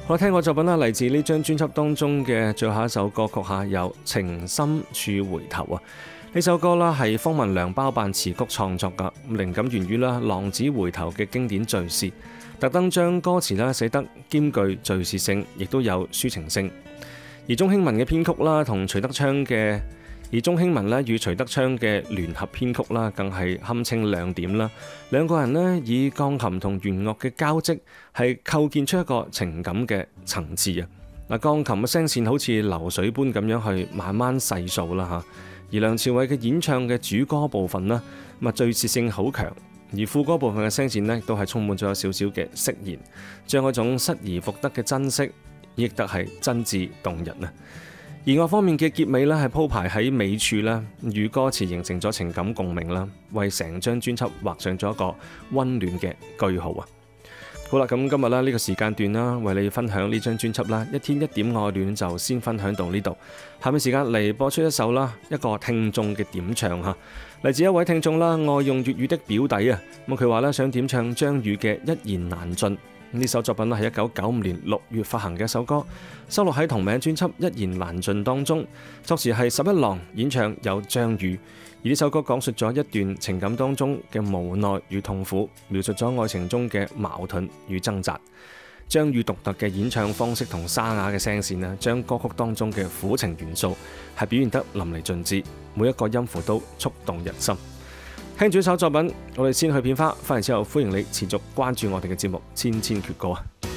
我聽過作品啦，嚟自呢張專輯當中嘅最後一首歌曲下有《情深處回頭》啊。呢首歌啦係方文良包辦詞曲創作噶，靈感源於啦《浪子回頭》嘅經典敘事，特登將歌詞啦寫得兼具敘事性，亦都有抒情性。而鍾興文嘅編曲啦，同徐德昌嘅而鍾興文咧與徐德昌嘅聯合編曲啦，更係堪稱亮點啦。兩個人咧以鋼琴同弦樂嘅交織，係構建出一個情感嘅層次啊！嗱，鋼琴嘅聲線好似流水般咁樣去慢慢細數啦嚇。而梁朝偉嘅演唱嘅主歌部分呢，敘事性好強，而副歌部分嘅聲線呢，亦都係充滿咗少少嘅釋然，將嗰種失而復得嘅珍惜，亦得係真摯動人啊！而樂方面嘅結尾呢，係鋪排喺尾處啦，與歌詞形成咗情感共鳴啦，為成張專輯畫上咗一個溫暖嘅句號啊！好啦，咁今日啦呢個時間段啦，為你分享呢張專輯啦，一天一點愛戀就先分享到呢度。下面時間嚟播出一首啦，一個聽眾嘅點唱嚇，嚟自一位聽眾啦，愛用粵語的表弟啊，咁佢話咧想點唱張宇嘅《一言難盡》。呢首作品咧係1995年6月發行嘅一首歌，收錄喺同名專輯《一言難盡》當中，作詞係11郎，演唱有張宇。而呢首歌講述咗一段情感當中嘅無奈與痛苦，描述咗愛情中嘅矛盾與掙扎。張宇獨特嘅演唱方式同沙啞嘅聲線啊，將歌曲當中嘅苦情元素係表現得淋漓盡致，每一個音符都觸動人心。聽住呢首作品，我哋先去片花，翻嚟之後歡迎你持續關注我哋嘅節目《千千闕歌》啊！